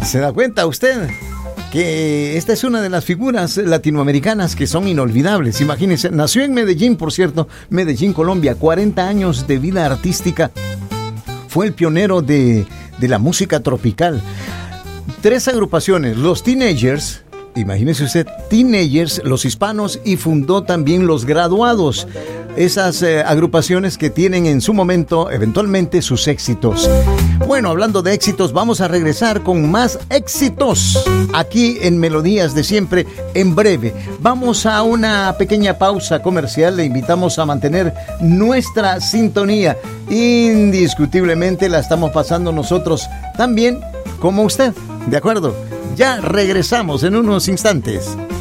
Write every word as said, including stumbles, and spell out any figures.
¿Se da cuenta usted que esta es una de las figuras latinoamericanas que son inolvidables? Imagínense, nació en Medellín, por cierto, Medellín, Colombia, cuarenta años de vida artística. Fue el pionero de, de la música tropical. Tres agrupaciones, los Teenagers, imagínese usted, Teenagers, los hispanos, y fundó también los Graduados. Esas eh, agrupaciones que tienen en su momento, eventualmente, sus éxitos. Bueno, hablando de éxitos, vamos a regresar con más éxitos aquí en Melodías de Siempre en breve. Vamos a una pequeña pausa comercial. Le invitamos a mantener nuestra sintonía. Indiscutiblemente la estamos pasando nosotros también como usted. ¿De acuerdo? Ya regresamos en unos instantes.